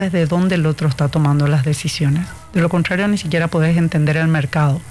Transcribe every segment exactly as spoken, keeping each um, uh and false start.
desde dónde el otro está tomando las decisiones. De lo contrario, ni siquiera podés entender el mercado.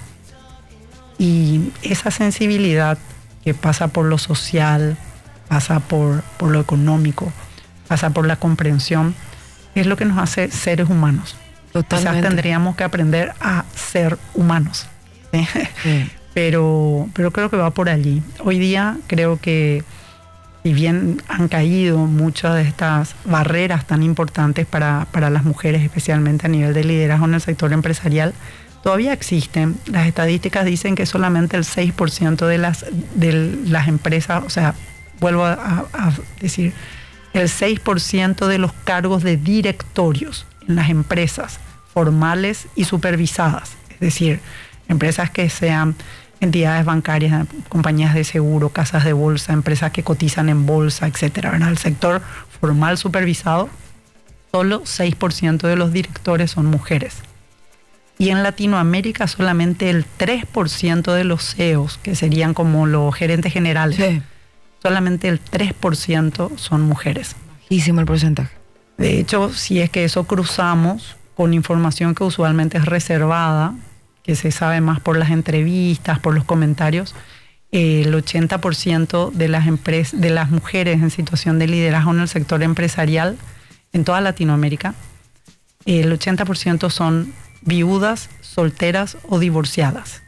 Y esa sensibilidad que pasa por lo social, pasa por, por lo económico, pasa por la comprensión, es lo que nos hace seres humanos. Totalmente. Quizás tendríamos que aprender a ser humanos. ¿Sí? Sí. Pero, pero creo que va por allí. Hoy día creo que, si bien han caído muchas de estas barreras tan importantes para, para las mujeres, especialmente a nivel de liderazgo en el sector empresarial, todavía existen. Las estadísticas dicen que solamente el seis por ciento de las, de las empresas, o sea, vuelvo a, a decir, el seis por ciento de los cargos de directorios en las empresas formales y supervisadas, es decir, empresas que sean entidades bancarias, compañías de seguro, casas de bolsa, empresas que cotizan en bolsa, etcétera. En el sector formal supervisado, solo seis por ciento de los directores son mujeres. Y en Latinoamérica solamente el tres por ciento de los C E Os, que serían como los gerentes generales, sí. solamente el tres por ciento son mujeres. Bajísimo el porcentaje. De hecho, si es que eso cruzamos con información que usualmente es reservada, que se sabe más por las entrevistas, por los comentarios, eh, el ochenta por ciento de las, empres- de las mujeres en situación de liderazgo en el sector empresarial en toda Latinoamérica, eh, el ochenta por ciento son viudas, solteras o divorciadas.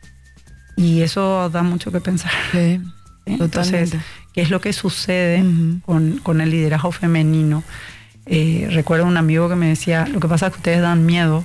Y eso da mucho que pensar. Sí, ¿sí? Entonces, ¿qué es lo que sucede uh-huh. con, con el liderazgo femenino? Eh, recuerdo un amigo que me decía, lo que pasa es que ustedes dan miedo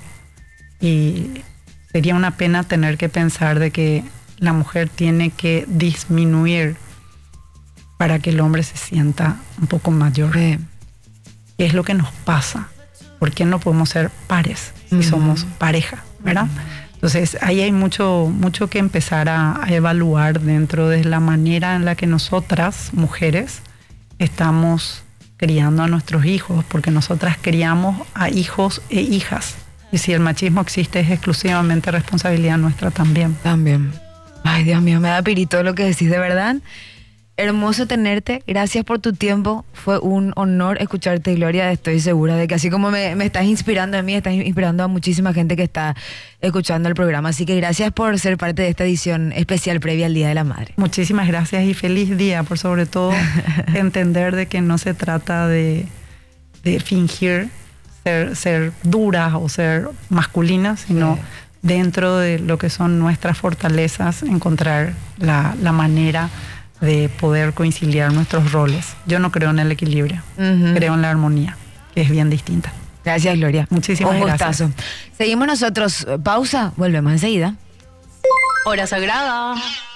y sería una pena tener que pensar de que la mujer tiene que disminuir para que el hombre se sienta un poco mayor. Sí. ¿Qué es lo que nos pasa? ¿Por qué no podemos ser pares si uh-huh. somos pareja, verdad? Uh-huh. Entonces ahí hay mucho, mucho que empezar a, a evaluar dentro de la manera en la que nosotras, mujeres, estamos criando a nuestros hijos, porque nosotras criamos a hijos e hijas. Y si el machismo existe, es exclusivamente responsabilidad nuestra también. También. Ay, Dios mío, me da pirito lo que decís, de verdad. Hermoso tenerte, gracias por tu tiempo. Fue un honor escucharte, Gloria. Estoy segura de que así como me, me estás inspirando a mí, estás inspirando a muchísima gente que está escuchando el programa. Así que gracias por ser parte de esta edición especial previa al Día de la Madre. Muchísimas gracias y feliz día, por sobre todo entender de que no se trata de, de fingir ser, ser duras o ser masculinas, sino sí. dentro de lo que son nuestras fortalezas, encontrar la, la manera de poder conciliar nuestros roles. Yo no creo en el equilibrio, uh-huh. creo en la armonía, que es bien distinta. Gracias, Gloria. Muchísimas Un gracias. gustazo. Seguimos nosotros. Pausa, volvemos enseguida. Hora Sagrada.